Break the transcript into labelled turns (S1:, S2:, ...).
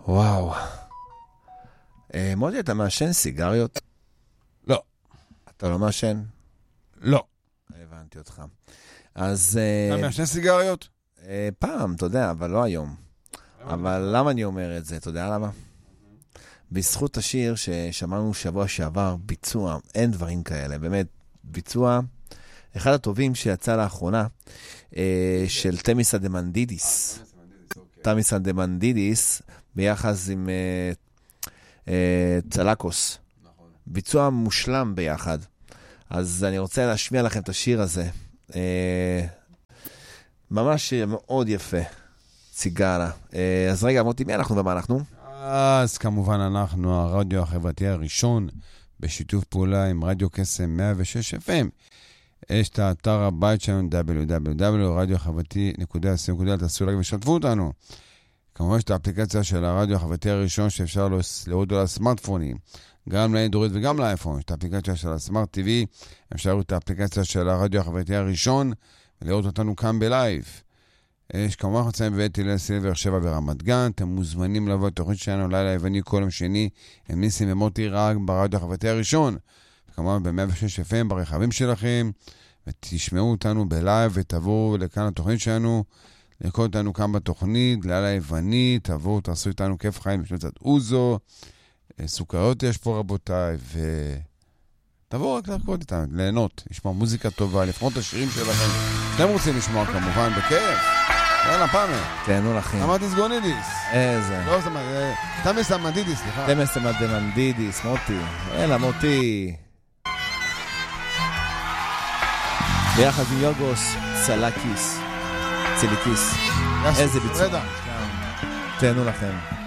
S1: וואו. מודי, אתה מעשן סיגריות?
S2: לא.
S1: אתה לא מעשן?
S2: לא.
S1: הבנתי אותך. אז...
S2: אתה מעשן סיגריות?
S1: פעם, אתה יודע, אבל לא היום. אבל למה אני אומר את זה? אתה יודע למה? בזכות השיר ששמענו שבוע שעבר, ביצוע, אין דברים כאלה. באמת, ביצוע, אחד הטובים שיצא לאחרונה, של תמיסה דמנדידיס. תמיסה דמנדידיס, ביחס עם צלקוס. ביצוע מושלם ביחד. אז אני רוצה להשמיע לכם את השיר הזה. ממש מאוד יפה. ציגרה. אז רגע, אמרתי, מי אנחנו ומה אנחנו?
S2: אז כמובן אנחנו הרדיו החברתי הראשון, בשיתוף פעולה עם רדיו קסם 106 FM. יש את האתר הבית שלנו, www.radioחברתי.co.il, תעשו לרגע ושתפו אותנו. כמובן יש את האפליקציה של הרדיו החברתי הראשון, שאפשר להוריד על הסמארטפונים, גם לאנדרואיד וגם לאייפון. יש את האפליקציה של הסמארט TV, אפשר לראות את האפליקציה של הרדיו החברתי הראשון, ולראות אותנו כאן בלייב. יש כמובן חוצאים בבית הלל סילבר 7 ברמת גן, אתם מוזמנים לבוא לתוכנית שלנו לילה היווני כל יום שני, עם ניסים ומוטי רק ברדיו החברתי הראשון, וכמובן ב-106 FM ברכבים שלכם, ותשמעו אותנו בלייב ותבואו לכאן לתוכנית שלנו, לקרוא אותנו כאן בתוכנית, לילה היווני, תבואו, תעשו איתנו כיף חיים, יש קצת אוזו, סוכריות יש פה רבותיי, תבואו רק לרקוד איתנו, ליהנות, לשמוע מוזיקה טובה, לפנות את השירים שלכם, אתם רוצים לשמוע כמובן בכיף. יאללה, פעמר.
S1: תהנו לכם.
S2: אמרתי סגונידיס.
S1: איזה.
S2: לא, תמס המנדידיס, סליחה.
S1: תמס המנדידיס, מוטי. אלא, מוטי. ביחד עם יוגוס, צליקיס. איזה ביצוע. תהנו לכם.